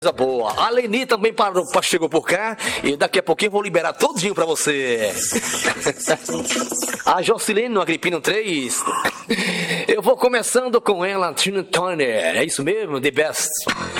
Coisa boa. A Leni também chegou por cá e daqui a pouquinho eu vou liberar todinho pra você. A Jocilene no Agripino 3. Eu vou começando com ela, Tina Turner. É isso mesmo? The Best.